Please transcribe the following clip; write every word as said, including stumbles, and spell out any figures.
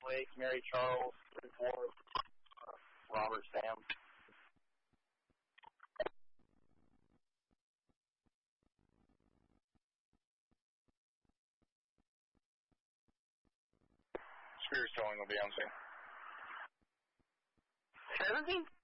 Lake, Mary Charles, three four, uh, Robert Sam. Spears towing will be on scene. seventeen?